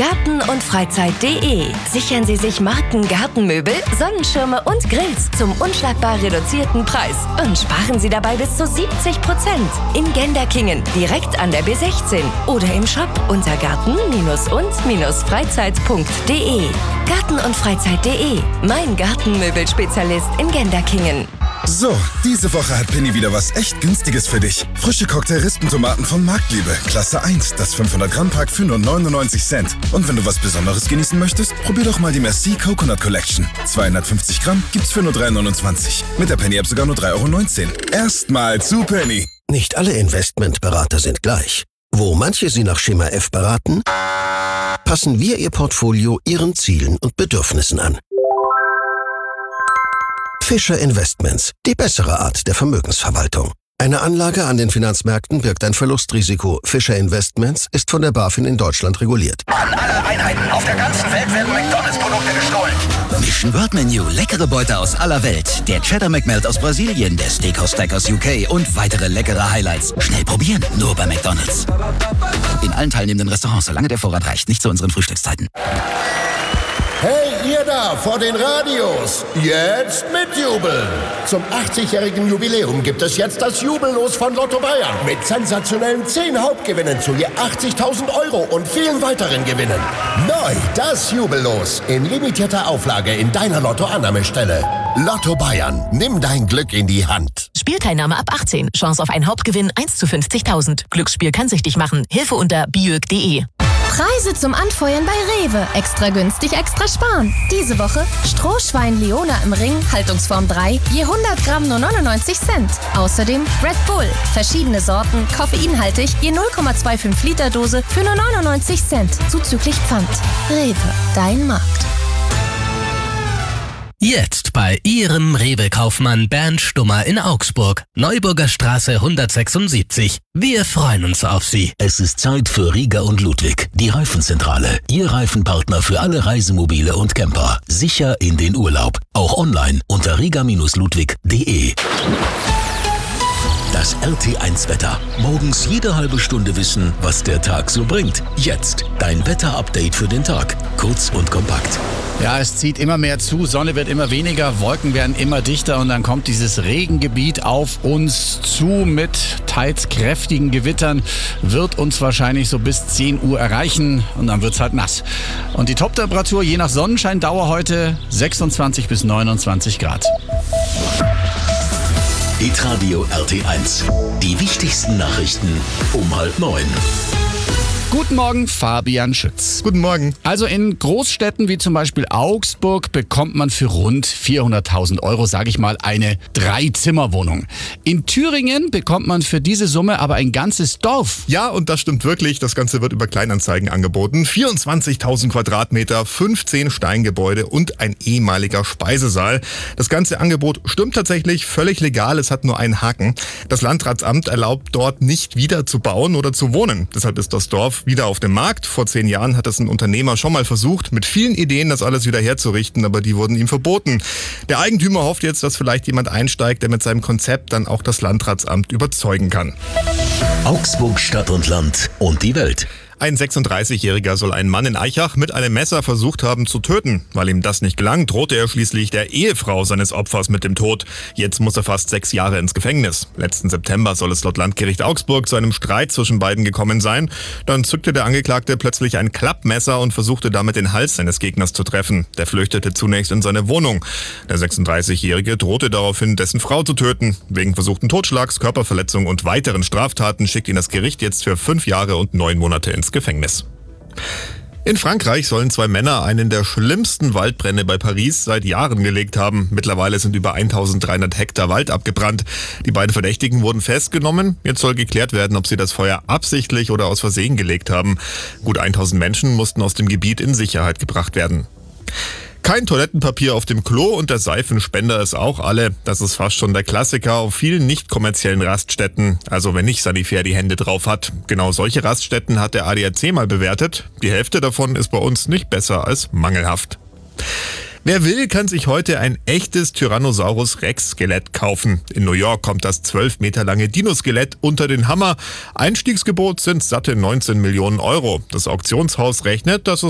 Garten- und Freizeit.de. Sichern Sie sich Marken-Gartenmöbel, Sonnenschirme und Grills zum unschlagbar reduzierten Preis und sparen Sie dabei bis zu 70%. In Genderkingen, direkt an der B16 oder im Shop unter garten-und-freizeit.de. Garten- und Freizeit.de. Mein Gartenmöbelspezialist in Genderkingen. So, diese Woche hat Penny wieder was echt Günstiges für dich. Frische Cocktail-Rispentomaten von Marktliebe, Klasse 1, das 500-Gramm-Pack für nur 99 Cent. Und wenn du was Besonderes genießen möchtest, probier doch mal die Merci Coconut Collection. 250 Gramm gibt's für nur 3,29. Mit der Penny-App sogar nur 3,19 €. Erstmal zu Penny. Nicht alle Investmentberater sind gleich. Wo manche Sie nach Schema F beraten, passen wir Ihr Portfolio Ihren Zielen und Bedürfnissen an. Fischer Investments, die bessere Art der Vermögensverwaltung. Eine Anlage an den Finanzmärkten birgt ein Verlustrisiko. Fischer Investments ist von der BaFin in Deutschland reguliert. An alle Einheiten auf der ganzen Welt werden McDonalds-Produkte gestohlen. Mission World Menu, leckere Beute aus aller Welt. Der Cheddar McMelt aus Brasilien, der Steakhouse Stack aus UK und weitere leckere Highlights. Schnell probieren, nur bei McDonalds. In allen teilnehmenden Restaurants, solange der Vorrat reicht, nicht zu unseren Frühstückszeiten. Hey, ihr da vor den Radios, jetzt mitjubeln! Zum 80-jährigen Jubiläum gibt es jetzt das Jubellos von Lotto Bayern mit sensationellen 10 Hauptgewinnen zu je 80.000 € und vielen weiteren Gewinnen. Neu das Jubellos in limitierter Auflage in deiner Lotto-Annahmestelle. Lotto Bayern, nimm dein Glück in die Hand. Spielteilnahme ab 18. Chance auf einen Hauptgewinn 1 zu 50.000. Glücksspiel kann süchtig machen. Hilfe unter biög.de. Preise zum Anfeuern bei Rewe. Extra günstig, extra sparen. Diese Woche Strohschwein Leona im Ring, Haltungsform 3, je 100 Gramm nur 99 Cent. Außerdem Red Bull, verschiedene Sorten, koffeinhaltig, je 0,25 Liter Dose für nur 99 Cent, zuzüglich Pfand. Rewe, dein Markt. Jetzt bei Ihrem Rewe-Kaufmann Bernd Stummer in Augsburg. Neuburger Straße 176. Wir freuen uns auf Sie. Es ist Zeit für Rieger und Ludwig, die Reifenzentrale. Ihr Reifenpartner für alle Reisemobile und Camper. Sicher in den Urlaub. Auch online unter rieger-ludwig.de. Das RT1-Wetter. Morgens jede halbe Stunde wissen, was der Tag so bringt. Jetzt dein Wetter-Update für den Tag. Kurz und kompakt. Ja, es zieht immer mehr zu, Sonne wird immer weniger, Wolken werden immer dichter und dann kommt dieses Regengebiet auf uns zu mit teils kräftigen Gewittern, wird uns wahrscheinlich so bis 10 Uhr erreichen und dann wird's halt nass. Und die Toptemperatur je nach Sonnenscheindauer heute 26 bis 29 Grad. Hitradio RT1. Die wichtigsten Nachrichten um 8:30. Guten Morgen, Fabian Schütz. Guten Morgen. Also in Großstädten wie zum Beispiel Augsburg bekommt man für rund 400.000 €, sage ich mal, eine 3-Zimmer-Wohnung. In Thüringen bekommt man für diese Summe aber ein ganzes Dorf. Ja, und das stimmt wirklich. Das Ganze wird über Kleinanzeigen angeboten. 24.000 Quadratmeter, 15 Steingebäude und ein ehemaliger Speisesaal. Das ganze Angebot stimmt tatsächlich, völlig legal. Es hat nur einen Haken. Das Landratsamt erlaubt dort nicht wieder zu bauen oder zu wohnen. Deshalb ist das Dorf wieder auf dem Markt. Vor 10 Jahren hat es ein Unternehmer schon mal versucht, mit vielen Ideen das alles wieder herzurichten, aber die wurden ihm verboten. Der Eigentümer hofft jetzt, dass vielleicht jemand einsteigt, der mit seinem Konzept dann auch das Landratsamt überzeugen kann. Augsburg, Stadt und Land und die Welt. Ein 36-Jähriger soll einen Mann in Aichach mit einem Messer versucht haben zu töten. Weil ihm das nicht gelang, drohte er schließlich der Ehefrau seines Opfers mit dem Tod. Jetzt muss er fast 6 Jahre ins Gefängnis. Letzten September soll es laut Landgericht Augsburg zu einem Streit zwischen beiden gekommen sein. Dann zückte der Angeklagte plötzlich ein Klappmesser und versuchte damit den Hals seines Gegners zu treffen. Der flüchtete zunächst in seine Wohnung. Der 36-Jährige drohte daraufhin, dessen Frau zu töten. Wegen versuchten Totschlags, Körperverletzung und weiteren Straftaten schickt ihn das Gericht jetzt für 5 Jahre und 9 Monate ins Gefängnis. In Frankreich sollen 2 Männer einen der schlimmsten Waldbrände bei Paris seit Jahren gelegt haben. Mittlerweile sind über 1300 Hektar Wald abgebrannt. Die beiden Verdächtigen wurden festgenommen. Jetzt soll geklärt werden, ob sie das Feuer absichtlich oder aus Versehen gelegt haben. Gut 1000 Menschen mussten aus dem Gebiet in Sicherheit gebracht werden. Kein Toilettenpapier auf dem Klo und der Seifenspender ist auch alle. Das ist fast schon der Klassiker auf vielen nicht kommerziellen Raststätten. Also wenn nicht Sanifair die Hände drauf hat. Genau solche Raststätten hat der ADAC mal bewertet. Die Hälfte davon ist bei uns nicht besser als mangelhaft. Wer will, kann sich heute ein echtes Tyrannosaurus Rex Skelett kaufen. In New York kommt das 12 Meter lange Dino-Skelett unter den Hammer. Einstiegsgebot sind satte 19 Millionen €. Das Auktionshaus rechnet, dass es